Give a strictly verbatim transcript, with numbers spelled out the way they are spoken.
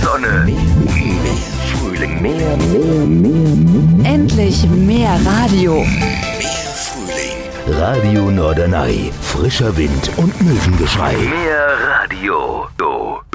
Sonne. Mehr, mehr Frühling. Mehr, mehr, mehr, mehr. Endlich mehr Radio. Mehr Frühling. Radio Norderney. Frischer Wind und Möwengeschrei. Mehr Radio.